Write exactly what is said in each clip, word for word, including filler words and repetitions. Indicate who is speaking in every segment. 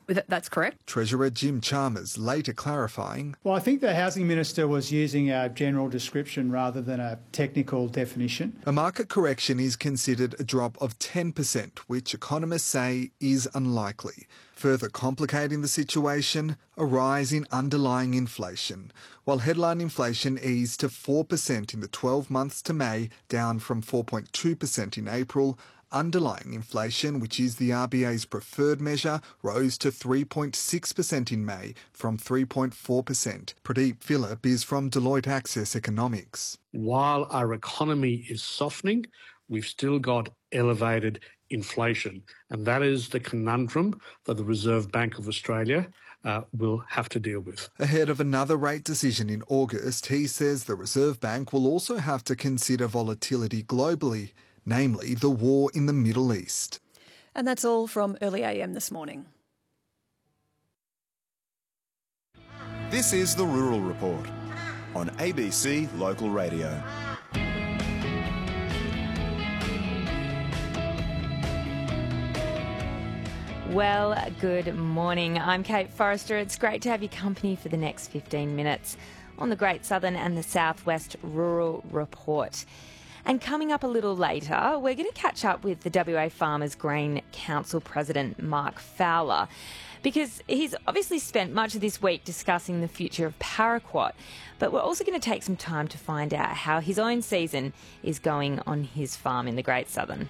Speaker 1: That's correct.
Speaker 2: Treasurer Jim Chalmers later clarifying.
Speaker 3: Well, I think the Housing Minister was using a general description rather than a technical definition.
Speaker 2: A market correction is considered a drop of ten percent, which economists say is unlikely. Further complicating the situation, a rise in underlying inflation. While headline inflation eased to four percent in the twelve months to May, down from four point two percent in April, underlying inflation, which is the R B A's preferred measure, rose to three point six percent in May from three point four percent. Pradeep Phillip is from Deloitte Access Economics.
Speaker 4: While our economy is softening, we've still got elevated inflation, and that is the conundrum that the Reserve Bank of Australia uh, will have to deal with.
Speaker 2: Ahead of another rate decision in August, he says the Reserve Bank will also have to consider volatility globally, namely the war in the Middle East.
Speaker 1: And that's all from Early A M this morning.
Speaker 5: This is the Rural Report on A B C Local Radio.
Speaker 6: Well, good morning. I'm Kate Forrester. It's great to have your company for the next fifteen minutes on the Great Southern and the Southwest Rural Report. And coming up a little later, we're going to catch up with the W A Farmers Grain Council President, Mark Fowler, because he's obviously spent much of this week discussing the future of paraquat. But we're also going to take some time to find out how his own season is going on his farm in the Great Southern.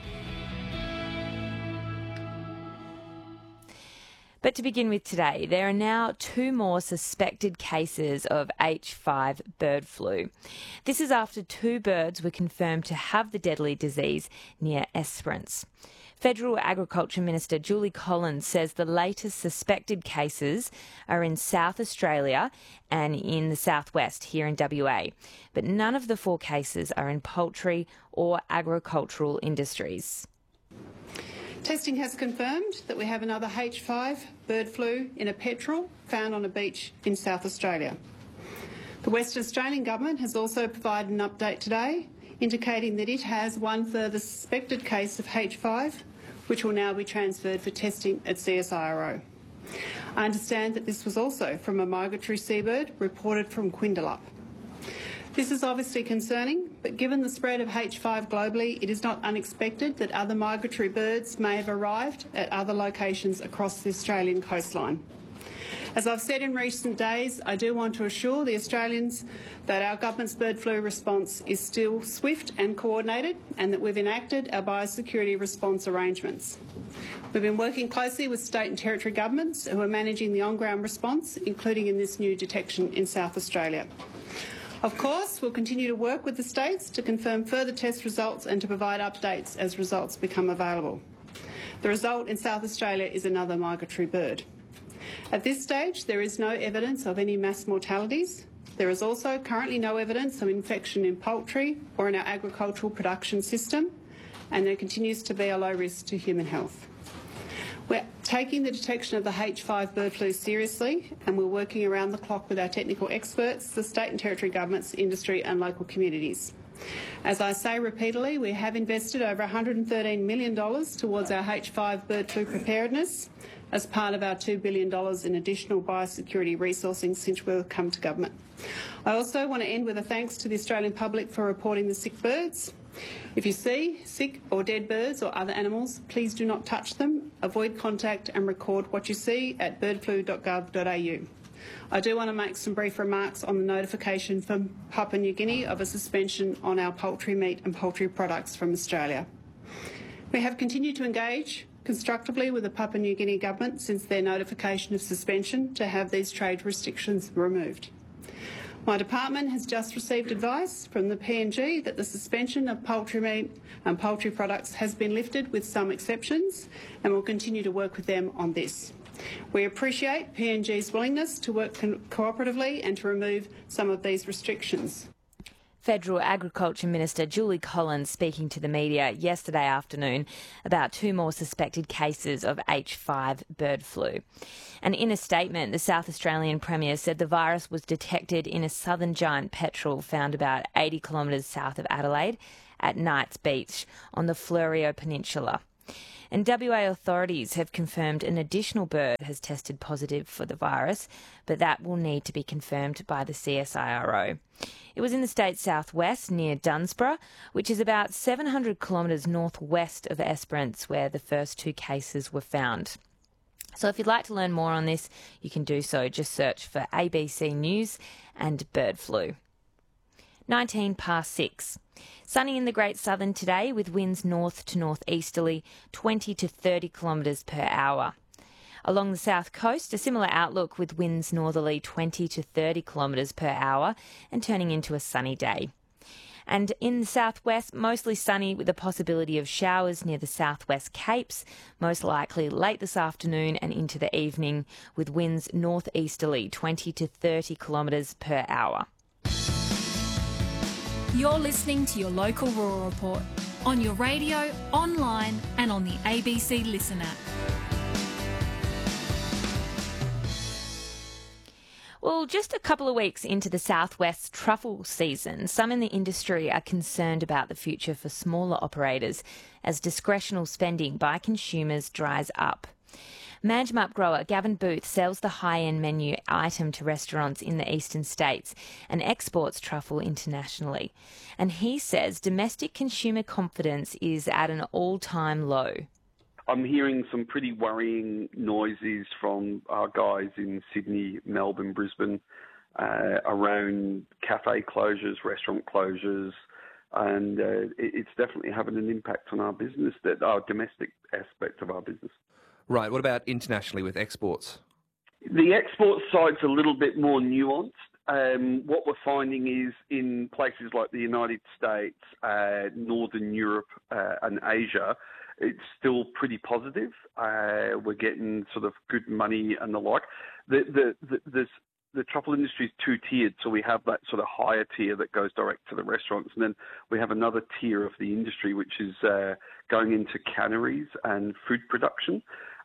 Speaker 6: But to begin with today, there are now two more suspected cases of H five bird flu. This is after two birds were confirmed to have the deadly disease near Esperance. Federal Agriculture Minister Julie Collins says the latest suspected cases are in South Australia and in the southwest here in W A, but none of the four cases are in poultry or agricultural industries.
Speaker 7: Testing has confirmed that we have another H five bird flu in a petrel found on a beach in South Australia. The Western Australian Government has also provided an update today indicating that it has one further suspected case of H five, which will now be transferred for testing at C S I R O. I understand that this was also from a migratory seabird reported from Quindalup. This is obviously concerning, but given the spread of H five globally, it is not unexpected that other migratory birds may have arrived at other locations across the Australian coastline. As I've said in recent days, I do want to assure the Australians that our government's bird flu response is still swift and coordinated, and that we've enacted our biosecurity response arrangements. We've been working closely with state and territory governments who are managing the on-ground response, including in this new detection in South Australia. Of course, we'll continue to work with the states to confirm further test results and to provide updates as results become available. The result in South Australia is another migratory bird. At this stage, there is no evidence of any mass mortalities. There is also currently no evidence of infection in poultry or in our agricultural production system, and there continues to be a low risk to human health. We're taking the detection of the H five bird flu seriously, and we're working around the clock with our technical experts, the state and territory governments, industry and local communities. As I say repeatedly, we have invested over one hundred thirteen million dollars towards our H five bird flu preparedness as part of our two billion dollars in additional biosecurity resourcing since we've come to government. I also want to end with a thanks to the Australian public for reporting the sick birds. If you see sick or dead birds or other animals, please do not touch them, avoid contact and record what you see at bird flu dot gov dot a u. I do want to make some brief remarks on the notification from Papua New Guinea of a suspension on our poultry meat and poultry products from Australia. We have continued to engage constructively with the Papua New Guinea government since their notification of suspension to have these trade restrictions removed. My department has just received advice from the P N G that the suspension of poultry meat and poultry products has been lifted with some exceptions, and will continue to work with them on this. We appreciate P N G's willingness to work co- cooperatively and to remove some of these restrictions.
Speaker 6: Federal Agriculture Minister Julie Collins speaking to the media yesterday afternoon about two more suspected cases of H five bird flu. And in a statement, the South Australian Premier said the virus was detected in a southern giant petrel found about eighty kilometres south of Adelaide at Knights Beach on the Fleurieu Peninsula. And W A authorities have confirmed an additional bird has tested positive for the virus, but that will need to be confirmed by the C S I R O. It was in the state's southwest near Dunsborough, which is about seven hundred kilometres northwest of Esperance, where the first two cases were found. So if you'd like to learn more on this, you can do so. Just search for A B C News and bird flu. nineteen past six. Sunny in the Great Southern today with winds north to northeasterly, twenty to thirty kilometres per hour. Along the south coast, a similar outlook with winds northerly, twenty to thirty kilometres per hour and turning into a sunny day. And in the southwest, mostly sunny with a possibility of showers near the southwest Capes, most likely late this afternoon and into the evening, with winds northeasterly, twenty to thirty kilometres per hour.
Speaker 8: You're listening to your local Rural Report on your radio, online and on the A B C Listen app.
Speaker 6: Well, just a couple of weeks into the southwest truffle season, some in the industry are concerned about the future for smaller operators as discretional spending by consumers dries up. Manjimup grower Gavin Booth sells the high-end menu item to restaurants in the eastern states and exports truffle internationally. And he says domestic consumer confidence is at an all-time low.
Speaker 9: I'm hearing some pretty worrying noises from our guys in Sydney, Melbourne, Brisbane, uh, around cafe closures, restaurant closures, and uh, it's definitely having an impact on our business, that our domestic aspect of our business.
Speaker 10: Right. What about internationally with exports?
Speaker 9: The export side's a little bit more nuanced. Um, what we're finding is in places like the United States, uh, Northern Europe uh, and Asia, it's still pretty positive. Uh, we're getting sort of good money and the like. The, the, the, there's, the truffle industry is two-tiered, so we have that sort of higher tier that goes direct to the restaurants, and then we have another tier of the industry which is uh, going into canneries and food production.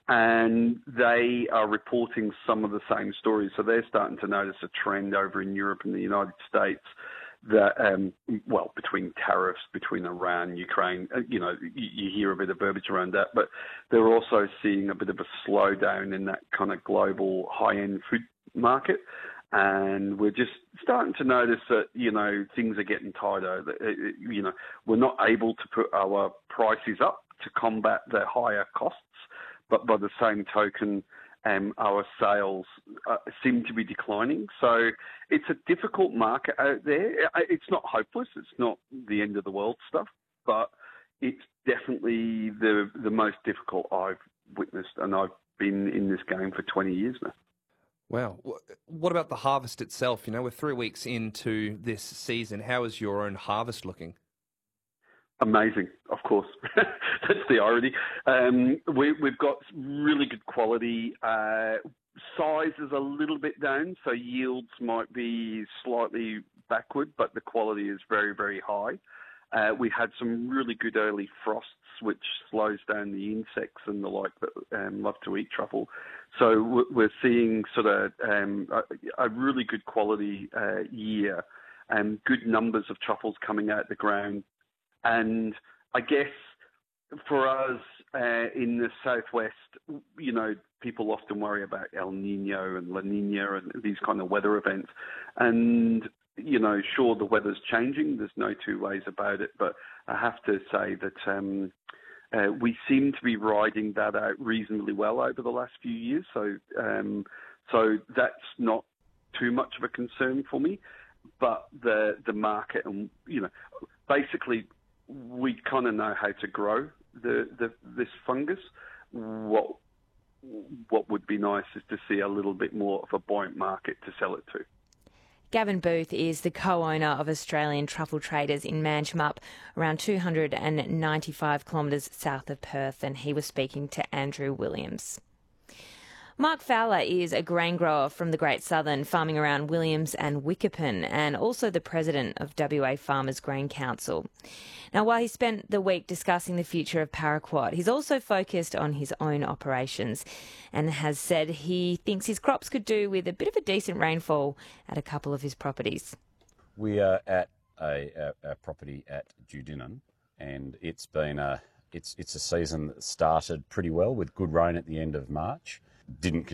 Speaker 9: And they are reporting some of the same stories. So they're starting to notice a trend over in Europe and the United States that, um, well, between tariffs, between Iran, Ukraine, you know, you, you hear a bit of verbiage around that, but they're also seeing a bit of a slowdown in that kind of global high-end food market. And we're just starting to notice that, you know, things are getting tighter. That, you know, we're not able to put our prices up to combat the higher costs. But by the same token, um, our sales uh, seem to be declining. So it's a difficult market out there. It's not hopeless. It's not the end of the world stuff, but it's definitely the the most difficult I've witnessed, and I've been in this game for twenty years now.
Speaker 10: Wow. What about the harvest itself? You know, we're three weeks into this season. How is your own harvest looking?
Speaker 9: Amazing, of course. That's the irony. Um, we, we've got really good quality. Uh, size is a little bit down, so yields might be slightly backward, but the quality is very, very high. Uh, we had some really good early frosts, which slows down the insects and the like that um, love to eat truffle. So we're seeing sort of um, a, a really good quality uh, year and good numbers of truffles coming out the ground. And I guess for us uh, in the southwest, you know, people often worry about El Nino and La Nina and these kind of weather events. And, you know, sure, the weather's changing. There's no two ways about it. But I have to say that um, uh, we seem to be riding that out reasonably well over the last few years. So, um, so that's not too much of a concern for me. But the the market and, you know, basically, we kind of know how to grow the, the this fungus. What what would be nice is to see a little bit more of a buoyant market to sell it to.
Speaker 6: Gavin Booth is the co-owner of Australian Truffle Traders in Manjimup, around two hundred ninety-five kilometres south of Perth, and he was speaking to Andrew Williams. Mark Fowler is a grain grower from the Great Southern, farming around Williams and Wickerpen, and also the president of W A Farmers Grain Council. Now, while he spent the week discussing the future of paraquat, he's also focused on his own operations and has said he thinks his crops could do with a bit of a decent rainfall at a couple of his properties.
Speaker 11: We are at a, a, a property at Dudinan, and it's been a it's it's a season that started pretty well with good rain at the end of March. Didn't